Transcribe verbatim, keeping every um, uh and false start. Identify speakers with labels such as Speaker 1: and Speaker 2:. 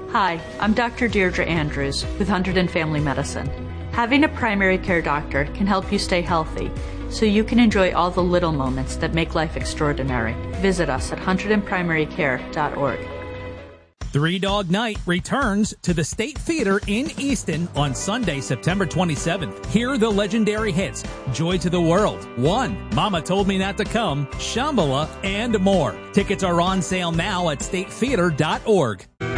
Speaker 1: Hi, I'm Doctor Deirdre Andrews with Hunterdon Family Medicine. Having a primary care doctor can help you stay healthy, so you can enjoy all the little moments that make life extraordinary. Visit us at hunterdon primary care dot org.
Speaker 2: Three Dog Night returns to the State Theater in Easton on Sunday, September twenty-seventh. Hear the legendary hits, Joy to the World, One, Mama Told Me Not to Come, Shambhala, and more. Tickets are on sale now at state theater dot org.